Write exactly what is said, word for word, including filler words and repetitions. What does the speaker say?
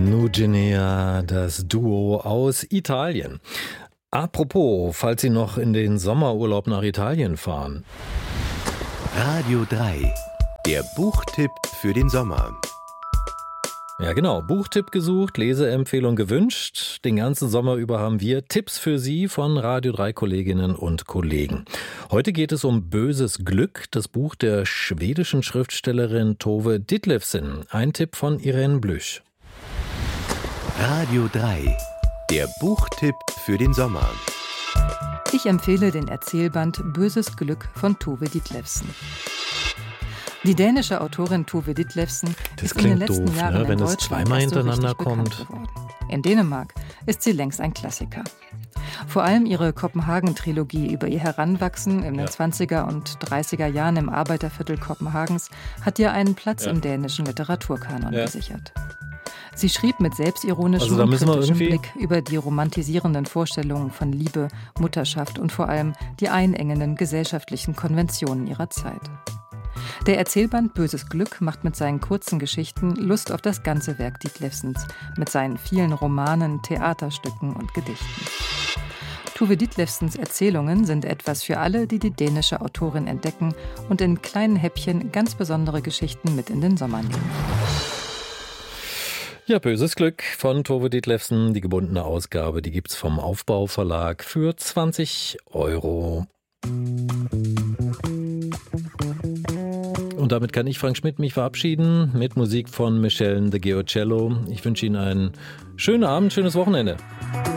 Nugenea, das Duo aus Italien. Apropos, falls Sie noch in den Sommerurlaub nach Italien fahren. Radio drei, der Buchtipp für den Sommer. Ja genau, Buchtipp gesucht, Leseempfehlung gewünscht. Den ganzen Sommer über haben wir Tipps für Sie von Radio drei Kolleginnen und Kollegen. Heute geht es um Böses Glück, das Buch der schwedischen Schriftstellerin Tove Ditlevsen. Ein Tipp von Irene Blüch. Radio drei, der Buchtipp für den Sommer. Ich empfehle den Erzählband Böses Glück von Tove Ditlevsen. Die dänische Autorin Tove Ditlevsen ist in den letzten doof, Jahren ne? Wenn in es Deutschland zweimal erst so hintereinander richtig bekannt kommt. geworden. In Dänemark ist sie längst ein Klassiker. Vor allem ihre Kopenhagen-Trilogie über ihr Heranwachsen in den Ja. zwanziger und dreißiger Jahren im Arbeiterviertel Kopenhagens hat ihr einen Platz Ja. im dänischen Literaturkanon Ja. gesichert. Sie schrieb mit selbstironischem Also da und müssen wir kritischem irgendwie- Blick über die romantisierenden Vorstellungen von Liebe, Mutterschaft und vor allem die einengenden gesellschaftlichen Konventionen ihrer Zeit. Der Erzählband Böses Glück macht mit seinen kurzen Geschichten Lust auf das ganze Werk Ditlevsens, mit seinen vielen Romanen, Theaterstücken und Gedichten. Tove Ditlevsens Erzählungen sind etwas für alle, die die dänische Autorin entdecken und in kleinen Häppchen ganz besondere Geschichten mit in den Sommer nehmen. Ja, Böses Glück von Tove Ditlevsen. Die gebundene Ausgabe, die gibt's vom Aufbau Verlag für zwanzig Euro. Und damit kann ich, Frank Schmidt, mich verabschieden mit Musik von Michel de Giocello. Ich wünsche Ihnen einen schönen Abend, schönes Wochenende.